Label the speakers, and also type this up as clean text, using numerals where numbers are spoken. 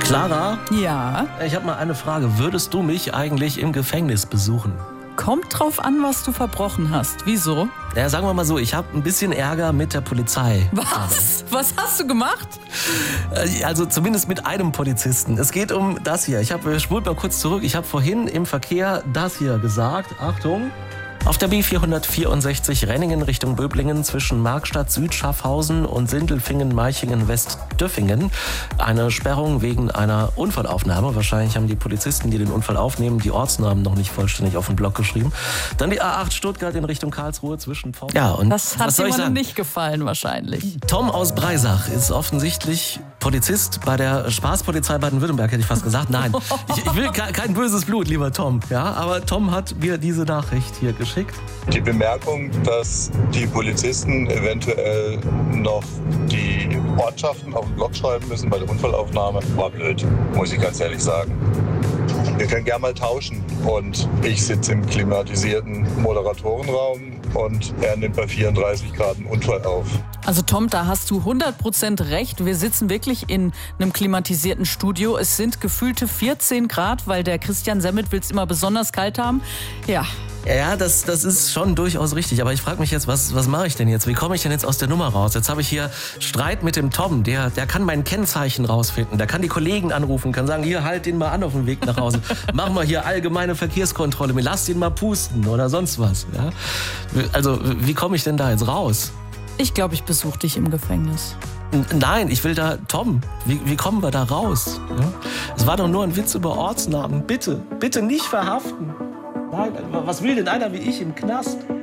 Speaker 1: Clara,
Speaker 2: Ja,
Speaker 1: ich habe mal eine Frage. Würdest du mich eigentlich im Gefängnis besuchen?
Speaker 2: kommt drauf an, was du verbrochen hast. Wieso?
Speaker 1: Ja, sagen wir mal so, ich habe ein bisschen Ärger mit der Polizei.
Speaker 2: Was? Was hast du gemacht?
Speaker 1: Also zumindest mit einem Polizisten. Es geht um das hier. Spult mal kurz zurück. Ich habe vorhin im Verkehr das hier gesagt. Achtung. Auf der B464 Renningen Richtung Böblingen zwischen Markstadt Süd-Schaffhausen und Sindelfingen-Meichingen-West-Döffingen eine Sperrung wegen einer Unfallaufnahme. Wahrscheinlich haben die Polizisten, die den Unfall aufnehmen, die Ortsnamen noch nicht vollständig auf den Block geschrieben. Dann die A8 Stuttgart in Richtung Karlsruhe zwischen Pforzheim. Ja, und
Speaker 2: Das hat
Speaker 1: was soll ich
Speaker 2: jemandem
Speaker 1: sagen?
Speaker 2: nicht gefallen wahrscheinlich.
Speaker 1: Tom aus Breisach ist offensichtlich Polizist bei der Spaßpolizei Baden-Württemberg, hätte ich fast gesagt. Nein, ich will kein böses Blut, lieber Tom. Ja, aber Tom hat mir diese Nachricht hier geschickt.
Speaker 3: Die Bemerkung, dass die Polizisten eventuell noch die Ortschaften auf den Block schreiben müssen bei der Unfallaufnahme, war blöd, muss ich ganz ehrlich sagen. Wir können gerne mal tauschen und ich sitze im klimatisierten Moderatorenraum und er nimmt bei 34 Grad einen Unfall auf.
Speaker 2: Also Tom, da hast du 100% recht. Wir sitzen wirklich in einem klimatisierten Studio. Es sind gefühlte 14 Grad, weil der Christian Semmet will es immer besonders kalt haben. Ja.
Speaker 1: Ja, das ist schon durchaus richtig. Aber ich frage mich jetzt, was mache ich denn jetzt? Wie komme ich denn jetzt aus der Nummer raus? Jetzt habe ich hier Streit mit dem Tom. Der kann mein Kennzeichen rausfinden. Der kann die Kollegen anrufen, kann sagen, hier, halt den mal an auf dem Weg nach Hause. Mach mal hier allgemeine Verkehrskontrolle. Lass den mal pusten oder sonst was. Ja? Also, wie komme ich denn da jetzt raus?
Speaker 2: Ich glaube, ich besuche dich im Gefängnis.
Speaker 1: Nein, ich will da, Tom, wie kommen wir da raus? Ja? Es war doch nur ein Witz über Ortsnamen. Bitte nicht verhaften. Nein, was will denn einer wie ich im Knast?